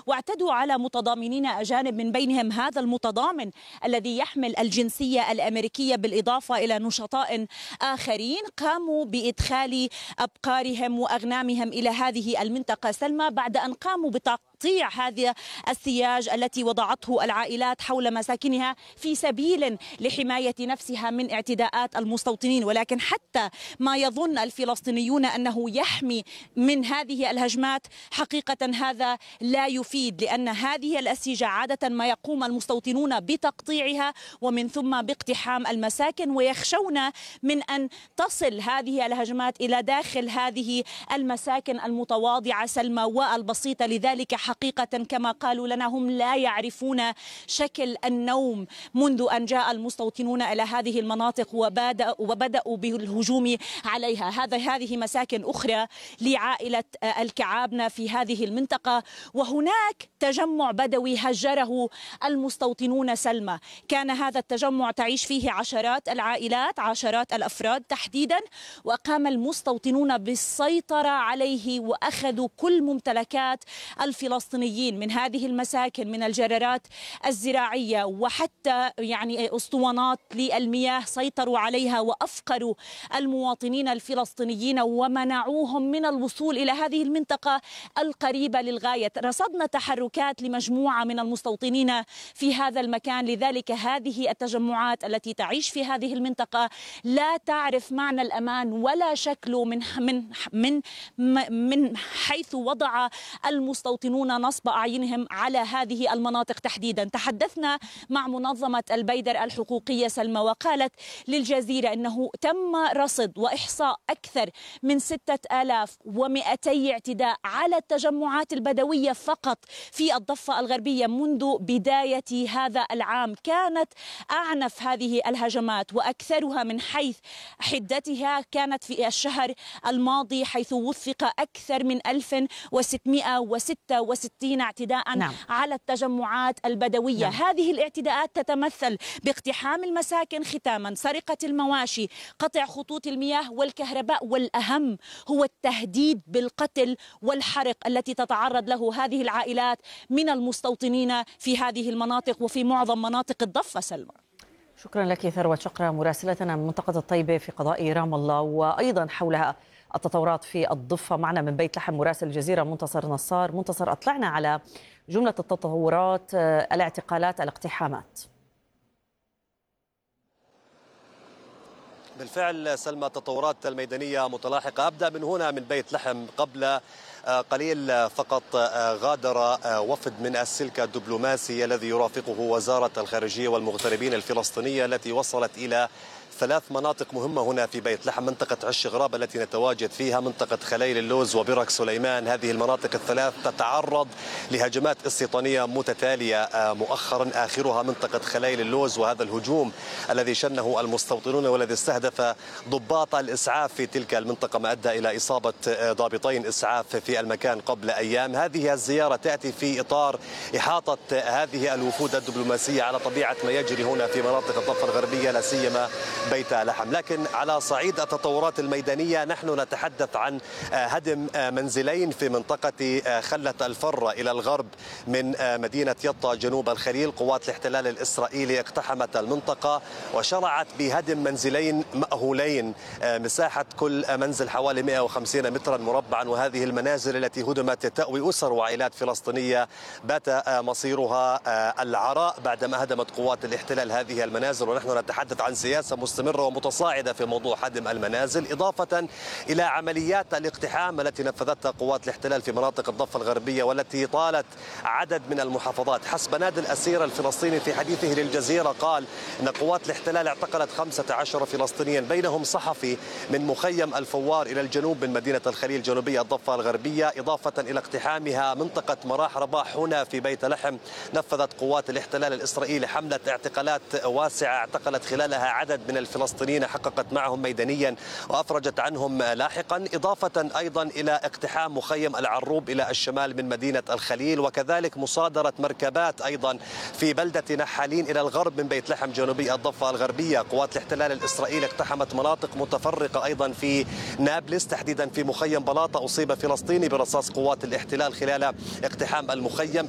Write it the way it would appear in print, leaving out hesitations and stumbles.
واعتدوا على متضامنين أجانب، من بينهم هذا المتضامن الذي يحمل الجنسية الأمريكية بالإضافة إلى نشطاء آخرين قاموا بإدخال أبقارهم وأغنامهم إلى هذه المنطقة سلمى، بعد أن قاموا بتقطيع هذا السياج التي وضعته العائلات حول مساكنها في سبيل لحماية نفسها من اعتداءات المستوطنين. ولكن حتى ما يظن الفلسطينيون أنه يحمي من هذه الهجمات، حقيقة هذا لا يفيد، لأن هذه الأسيجة عادة ما يقوم المستوطنون بتقطيعها ومن ثم باقتحام المساكن، ويخشون من أن تصل هذه الهجمات إلى داخل هذه المساكن المتواضعة سلمى والبسيطة. لذلك حقيقة كما قالوا لنا هم لا يعرفون شكل النوم منذ أن جاء المستوطنون إلى هذه المناطق وبدأوا بالهجوم عليها. هذه مساكن أخرى لعائلة الكعابنة في هذه المنطقة، وهناك تجمع بدوي هجره المستوطنون سلمى. كان هذا التجمع تعيش فيه عشرات العائلات، عشرات الأفراد تحديدا، وقام المستوطنون بالسيطرة عليه وأخذوا كل ممتلكات الفلسطينيين من هذه المساكن، من الجرارات الزراعية وحتى أسطوانات للمياه سيطروا عليها وأفقروا المواطنين الفلسطينيين ومنعوهم من الوصول إلى هذه المنطقة القريبة للغاية. رصدنا تحركات لمجموعة من المستوطنين في هذا المكان، لذلك هذه التجمعات التي تعيش في هذه المنطقة لا تعرف معنى الأمان ولا شكله من حيث وضع المستوطنون نصب أعينهم على هذه المناطق تحديدا. تحدثنا مع منظمة البيدر الحقوقية سلمى، وقالت للجزيرة أنه تم رصد وإحصاء أكثر من 6200 اعتداء على التجمعات البدوية فقط في الضفة الغربية منذ بداية هذا العام. كانت أعنف هذه الهجمات وأكثرها من حيث حدتها كانت في الشهر الماضي، حيث وثق أكثر من 1666 اعتداء على التجمعات البدوية. هذه الاعتداءات تتمثل باقتحام المساكن ختاما، سرقة المواشي، قطع خطوط المياه والكهرباء، والأهم هو التهديد بالقتل والحرق التي تتعرض له هذه العائلات من المستوطنين في هذه المناطق وفي معظم مناطق الضفة سلمى. شكرا لك ثروت شقرة مراسلتنا من منطقة الطيبة في قضاء رام الله، وأيضا حولها التطورات في الضفة. معنا من بيت لحم مراسل الجزيرة منتصر نصار. منتصر، أطلعنا على جملة التطورات، الاعتقالات، الاقتحامات. بالفعل سلمى، التطورات الميدانية متلاحقة. أبدأ من هنا من بيت لحم. قبل قليل فقط غادر وفد من السلك الدبلوماسي الذي يرافقه وزارة الخارجية والمغتربين الفلسطينية، التي وصلت إلى 3 مناطق مهمة هنا في بيت لحم: منطقة عش غراب التي نتواجد فيها، منطقة خليل اللوز، وبرك سليمان. هذه المناطق الثلاث تتعرض لهجمات استيطانية متتالية مؤخرا، آخرها منطقة خليل اللوز، وهذا الهجوم الذي شنه المستوطنون والذي استهدف ضباط الإسعاف في تلك المنطقة، ما أدى إلى إصابة ضابطين إسعاف في المكان قبل أيام. هذه الزيارة تأتي في إطار إحاطة هذه الوفود الدبلوماسية على طبيعة ما يجري هنا في مناطق الضفة الغربية، لا سيما بيت لحم. لكن على صعيد التطورات الميدانية نحن نتحدث عن هدم منزلين في منطقة خلة الفرة إلى الغرب من مدينة يطا جنوب الخليل. قوات الاحتلال الإسرائيلي اقتحمت المنطقة وشرعت بهدم منزلين مأهولين، مساحة كل منزل حوالي 150 مترا مربعا. وهذه المنازل التي هدمت تأوي أسر وعائلات فلسطينية بات مصيرها العراء بعدما هدمت قوات الاحتلال هذه المنازل. ونحن نتحدث عن سياسة مستمرة ومتصاعدة في موضوع هدم المنازل، إضافة إلى عمليات الاقتحام التي نفذتها قوات الاحتلال في مناطق الضفة الغربية والتي طالت عدد من المحافظات. حسب نادي الأسير الفلسطيني في حديثه للجزيرة قال إن قوات الاحتلال اعتقلت 15 فلسطينيا، بينهم صحفي من مخيم الفوار إلى الجنوب من مدينة الخليل جنوبية الضفة الغربية، إضافة إلى اقتحامها منطقة مراح رباح هنا في بيت لحم. نفذت قوات الاحتلال الإسرائيلي حملة اعتقالات واسعة، اعتقلت خلالها عدد من الفلسطينيين، حققت معهم ميدانيا وأفرجت عنهم لاحقا، إضافة أيضا إلى اقتحام مخيم العروب إلى الشمال من مدينة الخليل، وكذلك مصادرة مركبات أيضا في بلدة نحالين إلى الغرب من بيت لحم جنوبي الضفة الغربية. قوات الاحتلال الإسرائيلي اقتحمت مناطق متفرقة أيضا في نابلس، تحديدا في مخيم بلاطة أصيب فلسطيني برصاص قوات الاحتلال خلال اقتحام المخيم،